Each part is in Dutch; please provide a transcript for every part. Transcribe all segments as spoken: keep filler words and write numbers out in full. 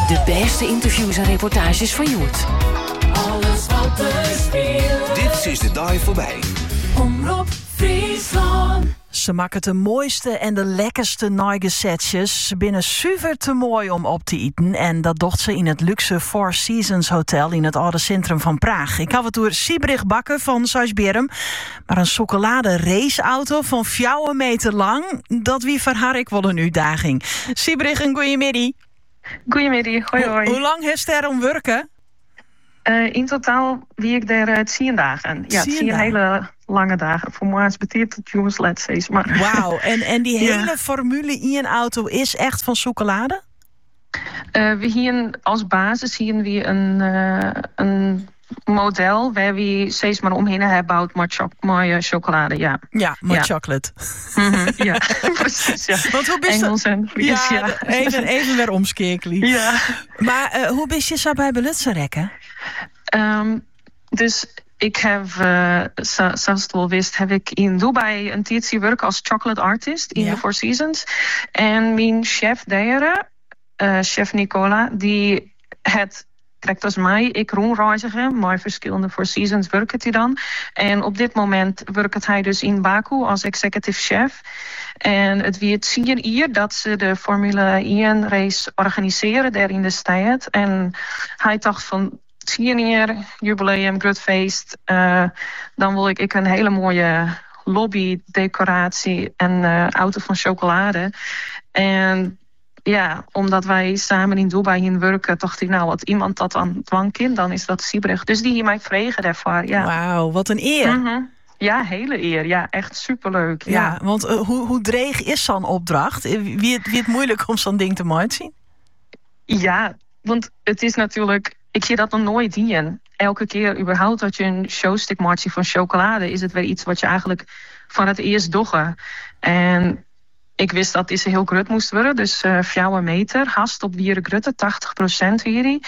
De beste interviews en reportages van Joet. Alles wat er speelt. Dit is de dag voorbij. Omroep Friesland. Ze maken de mooiste en de lekkerste naaigezetjes. Ze binnen super te mooi om op te eten. En dat docht ze in het luxe Four Seasons Hotel in het oude centrum van Praag. Ik had het door Siebrich Bakker van Suisberum. Maar een chocolade raceauto van vier meter lang, dat wie voor haar ik wel een uitdaging. Siebrich, een goeiemiddag. Goedemiddag, hoi hoi. Ho- hoe lang heeft er om werken? Uh, in totaal wie ik daar uh, tien dagen. Ja, Tien tien dagen. hele lange dagen. Voor mij is het betiteld jongens, let's say. Maar Wauw, en, en die Ja. hele Formule één auto is echt van chocolade? uh, we hier als basis zien we een, uh, een model waar we steeds maar omheen hebben gebouwd met cho- mooie chocolade. Ja, Ja, met Ja. chocolate. Mhm, ja. precies. Ja. Want hoe bist Engels en Fries, ja. Ja, even, even weer omskekelen. Ja. Maar uh, hoe ben je zo bij belutsen rekken? Um, dus ik heb, uh, zo- zoals het wel wist, heb ik in Dubai een tijdje werk als chocolate artist in Ja. de Four Seasons. En mijn chef daar, uh, chef Nicola, die het trekt als mij, ik rondreizigen, maar verschillende Four Seasons werkt hij dan. En op dit moment werkt hij dus in Baku als executive chef. En het wie het zien hier dat ze de Formule één race organiseren daar in de stad. En hij dacht van tien jaar jubileum, groot feest. Uh, dan wil ik, ik een hele mooie lobby, decoratie en uh, auto van chocolade. En ja, omdat wij samen in Dubai in werken, dacht ik, nou, wat iemand dat aan dwang kind, dan is dat Siebrich. Dus die hier mij vregen daarvoor, ja. Wauw, wat een eer. Mhm. Ja, hele eer. Ja, echt superleuk. Ja, Ja. want uh, hoe, hoe dreig is zo'n opdracht? Uh, Wie het, wie het moeilijk om zo'n ding te mooi te zien? Ja, want het is natuurlijk, ik zie dat nog nooit zien. Elke keer überhaupt dat je een showstick maakt van chocolade, is het weer iets wat je eigenlijk van het eerst doggen. En ik wist dat deze heel groot moest worden, dus uh, vier meter, hast op vier grutte, tachtig procent hier.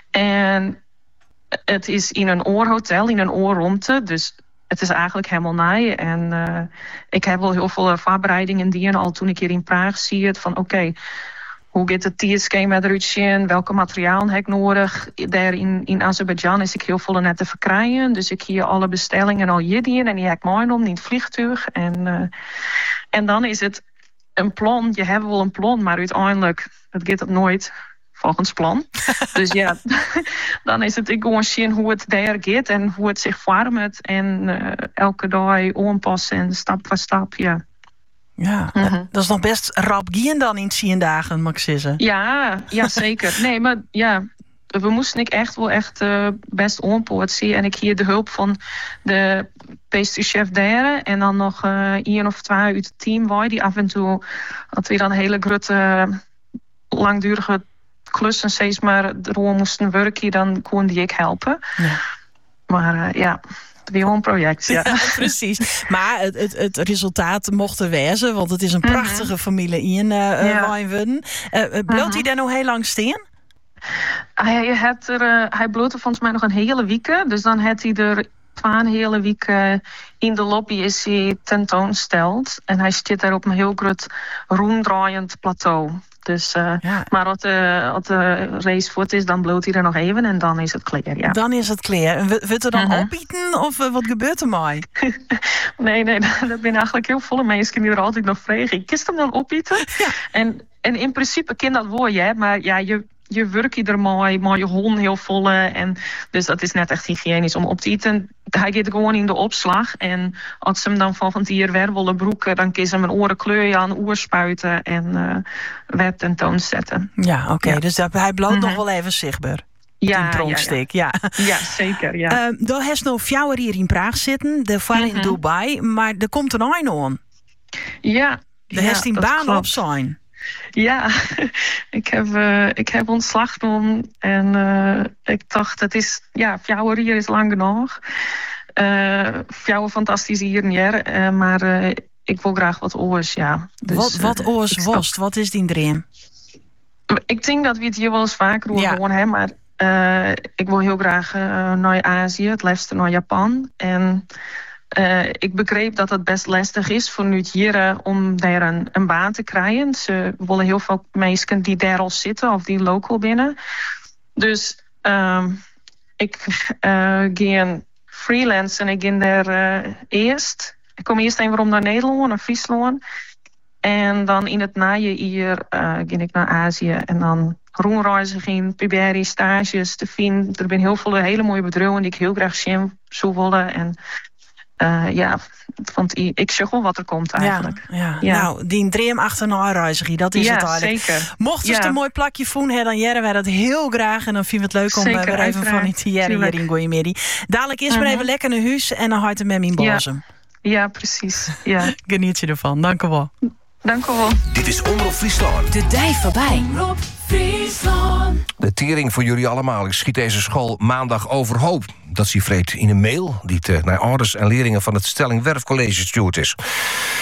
En het is in een oorhotel, in een oorronte, dus het is eigenlijk helemaal naai. En uh, ik heb wel heel veel voorbereidingen die al toen ik hier in Praag zie het van oké, okay, hoe gaat het tierschema eruit zien? Welke materiaal heb ik nodig? Daar in, in Azerbeidzjan is ik heel veel net te verkrijgen. Dus ik hier alle bestellingen al hier die en die heb ik mooi om in het vliegtuig. En, uh, en dan is het een plan. Je hebt wel een plan, maar uiteindelijk het gaat het nooit volgens plan. Dus ja, dan is het ik gewoon zien hoe het daar gaat en hoe het zich vormt. En uh, elke dag aanpassen en stap voor stap, ja. Ja, Mhm. dat is nog best rap gien dan in tien dagen, mag ik zeggen. Ja, ja, zeker. Nee, maar ja, we moesten ik echt wel echt uh, best onpoort zien. En ik hier de hulp van de pastrychef daar. En dan nog uh, één of twee uit het team waar die af en toe, dat we dan hele grote, langdurige klussen steeds maar erom moesten werken, dan kon die ik helpen. Ja. Maar uh, ja, weer een project, ja. Ja, precies. Maar het, het, het resultaat mocht er wezen, want het is een prachtige familie in uh, Ja. Wijnwudden. Uh, uh, bloot hij daar nog heel lang staan? Hij, had er, uh, hij bloot er volgens mij nog een hele week. Dus dan had hij er twee hele weken in de lobby is hij tentoonsteld. En hij zit daar op een heel groot ronddraaiend plateau. Dus, uh, Ja. Maar als de, als de race voort is, dan bloot hij er nog even en dan is het klaar. Ja. Dan is het klaar. En wordt er dan Mhm. opeten of uh, wat gebeurt er maar? Nee, nee, dat zijn eigenlijk heel volle mensen die er altijd nog vragen. Kist hem dan opeten? Ja. En, en in principe kan dat wel, ja, maar ja, je, je werkt er mooi, maar je hond heel volle. En dus dat is net echt hygiënisch om op te eten. Hij gaat gewoon in de opslag. En als ze hem dan van hier weer willen broeken, dan kun je hem een oren kleur aan, oer spuiten en uh, weer tentoonzetten. Ja, oké. Okay. Ja. Dus dat, hij bloot Mhm. nog wel even zichtbaar. Ja, in ja, Tromstik, ja. ja. ja, zeker, ja. Uh, daar heeft nog vier hier in Praag zitten, de vaar in Mhm. Dubai, maar er komt een eind aan. ja. Er ja, heeft een dat baan klopt. op zijn. Ja, ik heb, uh, ik heb ontslag genomen en uh, ik dacht, het is, ja, fjouwer hier is lang genoeg. Uh, fjouwer fantastisch hier, ja, uh, maar uh, ik wil graag wat oors, ja. Dus, wat wat uh, oors ik snap- was, wat is die dream? Ik denk dat we het hier wel eens vaker over Ja. gewoon hebben, maar uh, ik wil heel graag uh, naar Azië, het liefst naar Japan. En uh, ik begreep dat het best lastig is voor nu-jaren om daar een, een baan te krijgen. Ze willen heel veel mensen die daar al zitten of die local binnen. Dus uh, ik uh, ging freelance en ik ging daar uh, eerst. Ik kom eerst even om naar Nederland, naar Friesland. En dan in het najaar uh, ging ik naar Azië en dan rondreizen ging, proberen stages te vinden. Er zijn heel veel hele mooie bedrijven die ik heel graag zien zou willen. En uh, ja, want ik zeg wel wat er komt eigenlijk. Ja, ja. Ja. Nou, die dream achterna reizigie, dat is ja, het eigenlijk. Zeker. Mocht je ja. een mooi plakje voelen, dan jaren wij dat heel graag. En dan vinden we het leuk om zeker, weer even van die te jaren hier in Goeiemiddag. Dadelijk is maar uh-huh. even lekker naar huis en dan houdt hem met mijn boezem. Ja. ja, precies. Ja. Geniet je ervan. Dank u wel. Dank u wel. Dit is Omroep Friesland. De dij voorbij. Omroep Friesland. De tering voor jullie allemaal. Ik schiet deze school maandag overhoop. Dat zie vreet in een mail die te, naar ouders en leerlingen van het Stellingwerf College gestuurd is.